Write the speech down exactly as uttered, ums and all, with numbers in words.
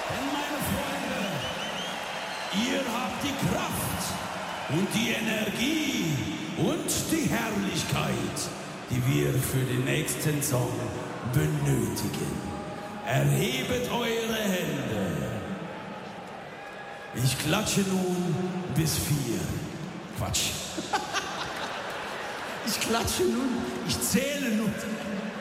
Denn meine Freunde, ihr habt die Kraft und die Energie und die Herrlichkeit, die wir für den nächsten Song benötigen. Erhebet eure Hände. Ich klatsche nun bis vier. Quatsch. Ich klatsche nun, ich zähle nun.